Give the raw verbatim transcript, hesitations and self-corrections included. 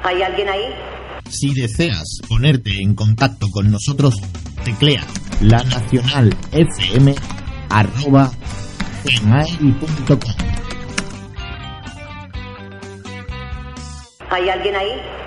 ¿Hay alguien ahí? Si deseas ponerte en contacto con nosotros, teclea la nacional f m arroba gmail punto com. ¿Hay alguien ahí?